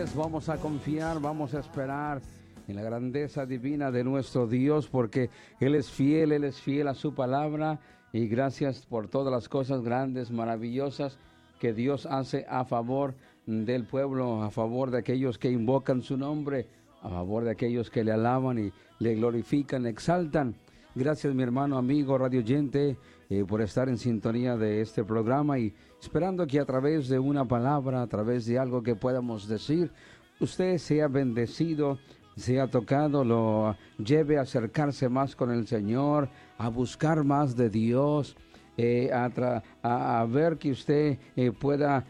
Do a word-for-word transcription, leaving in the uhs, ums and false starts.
es, vamos a confiar, vamos a esperar en la grandeza divina de nuestro Dios, porque Él es fiel, Él es fiel a su palabra, y gracias por todas las cosas grandes, maravillosas que Dios hace a favor del pueblo, a favor de aquellos que invocan su nombre, a favor de aquellos que le alaban y le glorifican, le exaltan. Gracias, mi hermano, amigo, radio oyente, eh, por estar en sintonía de este programa y esperando que a través de una palabra, a través de algo que podamos decir, usted sea bendecido, sea tocado, lo lleve a acercarse más con el Señor, a buscar más de Dios, eh, a, tra- a, a ver que usted eh, pueda